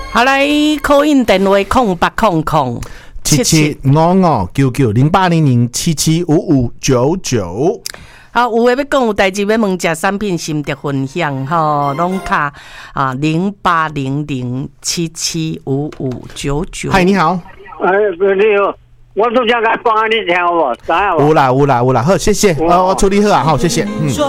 好来，call in 电话 0800-0800-775599。 好，有诶要讲有代志要问食产品心得分享吼，拢卡0800-775599。 嗨，你好。 你好，我都想甲讲你听无？知影无？ 有啦，好，谢谢。我处理好啊，好，谢谢。